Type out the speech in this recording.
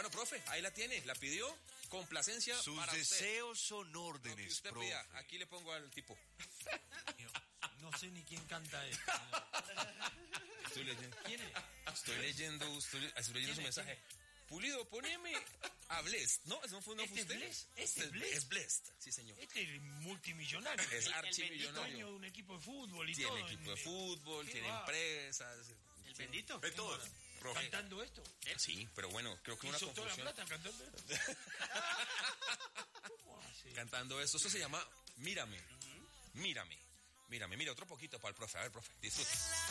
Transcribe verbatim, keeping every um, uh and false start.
Bueno, profe, ahí la tiene, la pidió, complacencia Sus para usted. deseos son Lo que órdenes, usted profe. pida, aquí le pongo al tipo. No sé ni quién canta esto. Estoy leyendo. ¿Quién es? Estoy leyendo, estoy, estoy leyendo su ¿Quién es? mensaje. Pulido, poneme a Blessed. No, eso no fue, no ¿Este fue usted. es Blessed? ¿Este es Es- Blessed? Es Blessed, sí señor. Este es multimillonario. Es El- el dueño archimillonario. de un equipo de fútbol y Tiene todo. equipo de En- fútbol, ¿Qué tiene va? empresas. ¿El bendito? De todo. Profe. ¿Cantando esto? Sí, pero bueno, creo que una ¿Hizo toda la confusión. plata cantando esto? ¿Cómo hace? Cantando esto, eso se llama Mírame. Mírame. Mírame, mira, otro poquito para el profe. A ver, profe, disfruta.